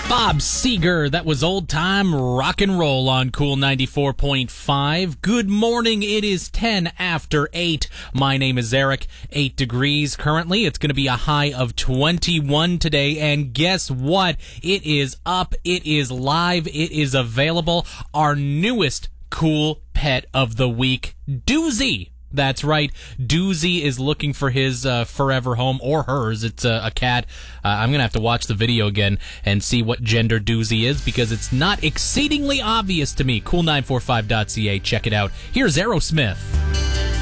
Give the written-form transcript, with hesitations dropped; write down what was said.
Bob Seger, that was old time rock and roll on Cool 94.5. Good morning, it is 10 after 8. My name is Eric, 8 degrees currently. It's going to be a high of 21 today, and guess what? It is up, it is live, it is available. Our newest cool pet of the week, Doozy. That's right. Doozy is looking for his forever home, or hers. It's a cat. I'm going to have to watch the video again and see what gender Doozy is, because it's not exceedingly obvious to me. Cool945.ca. Check it out. Here's Aerosmith.